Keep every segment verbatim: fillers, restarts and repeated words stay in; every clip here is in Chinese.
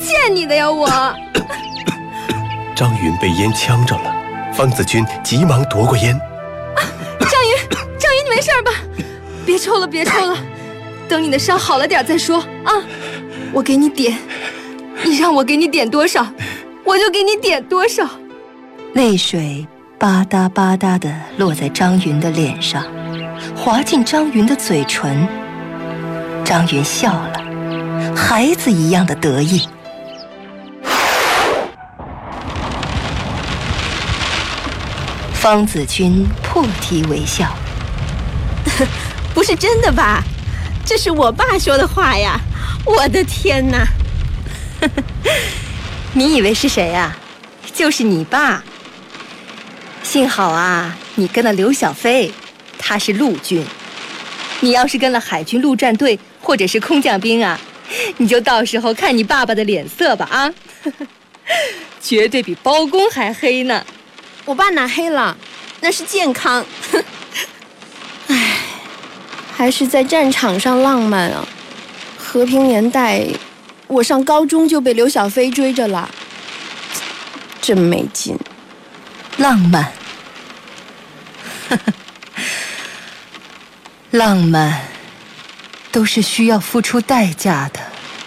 欠你的呀，我。 张云被烟呛着了，方子君急忙夺过烟。 啊，张云，张云，你没事吧？别抽了，别抽了，等你的伤好了点再说啊。我给你点，你让我给你点多少，我就给你点多少。 泪水吧嗒吧嗒地落在张云的脸上，滑进张云的嘴唇。张云笑了，孩子一样的得意。方子君破涕为笑。 不是真的吧？这是我爸说的话呀！我的天哪！ 你以为是谁啊？就是你爸。幸好啊，你跟了刘小飞，他是陆军。你要是跟了海军陆战队或者是空降兵啊，你就到时候看你爸爸的脸色吧啊！绝对比包公还黑呢。 我爸哪黑了？那是健康。唉，还是在战场上浪漫啊！和平年代，我上高中就被刘小飞追着了，真没劲。 浪漫，浪漫，都是需要付出代价的。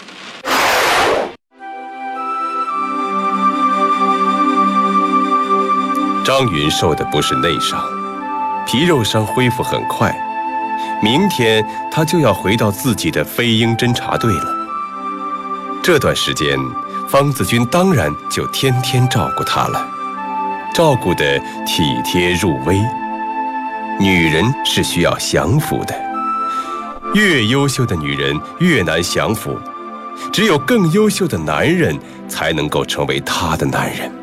张云受的不是内伤，皮肉伤恢复很快，明天他就要回到自己的飞鹰侦察队了。这段时间，方子君当然就天天照顾他了，照顾得体贴入微。女人是需要降服的，越优秀的女人越难降服，只有更优秀的男人才能够成为她的男人。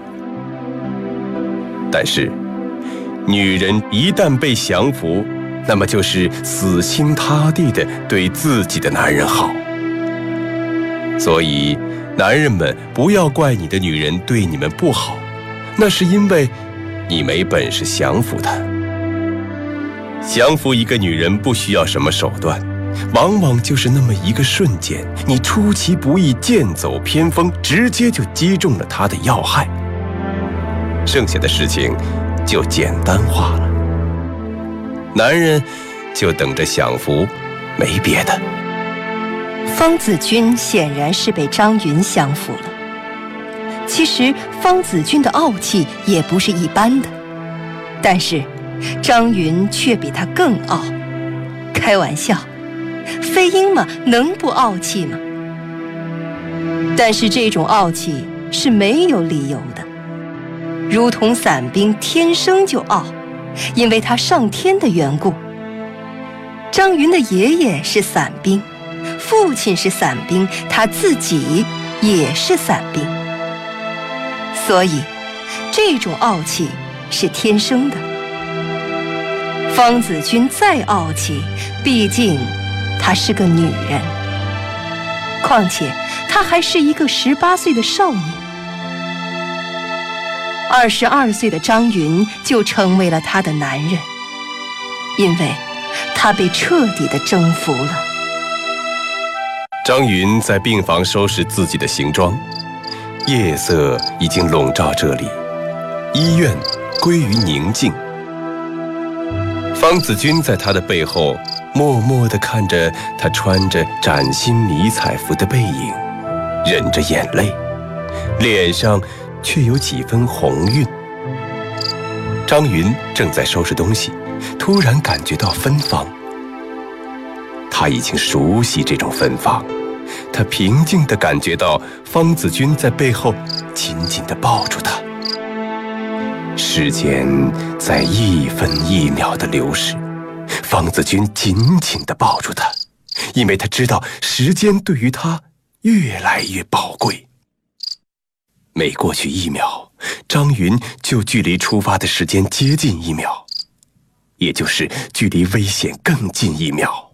但是，女人一旦被降服，那么就是死心塌地地对自己的男人好。所以，男人们不要怪你的女人对你们不好，那是因为你没本事降服她。降服一个女人不需要什么手段，往往就是那么一个瞬间，你出其不意，剑走偏锋，直接就击中了她的要害。剩下的事情就简单化了，男人就等着享福，没别的。 方子君显然是被张云降服了。其实方子君的傲气也不是一般的，但是张云却比他更傲。开玩笑，飞鹰嘛，能不傲气吗？但是这种傲气是没有理由的。如同伞兵天生就傲，因为他上天的缘故。张云的爷爷是伞兵，父亲是伞兵，他自己也是伞兵，所以这种傲气是天生的。方子君再傲气，毕竟她是个女人，况且她还是一个十八岁的少女。二十二岁的张云就成为了他的男人，因为他被彻底的征服了。 张云在病房收拾自己的行装，夜色已经笼罩这里，医院归于宁静。方子君在他的背后默默地看着他穿着崭新迷彩服的背影，忍着眼泪，脸上却有几分红晕。张云正在收拾东西，突然感觉到芬芳。他已经熟悉这种芬芳，他平静地感觉到方子君在背后紧紧地抱住他。时间在一分一秒地流逝，方子君紧紧地抱住他，因为他知道时间对于他越来越宝贵。每过去一秒，张云就距离出发的时间接近一秒，也就是距离危险更近一秒。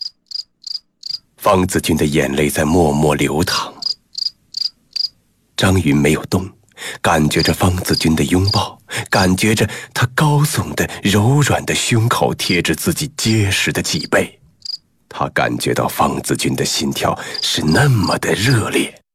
方子君的眼泪在默默流淌。张云没有动，感觉着方子君的拥抱，感觉着他高耸的柔软的胸口贴着自己结实的脊背。他感觉到方子君的心跳是那么的热烈。